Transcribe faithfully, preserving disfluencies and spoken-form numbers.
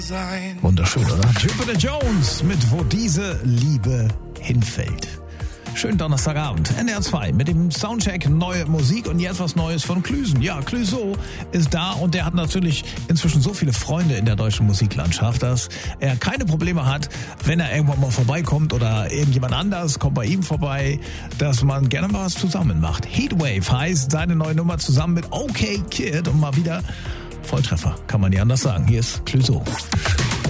sein. Wunderschön, oder? Jupiter Jones mit Wo diese Liebe hinfällt. Schönen Donnerstagabend, N D R zwei mit dem Soundcheck, neue Musik und jetzt was Neues von Clüsen. Ja, Clüso ist da und der hat natürlich inzwischen so viele Freunde in der deutschen Musiklandschaft, dass er keine Probleme hat, wenn er irgendwann mal vorbeikommt oder irgendjemand anders kommt bei ihm vorbei, dass man gerne mal was zusammen macht. Heatwave heißt seine neue Nummer zusammen mit OK Kid und mal wieder Volltreffer, kann man nicht anders sagen. Hier ist Clüso.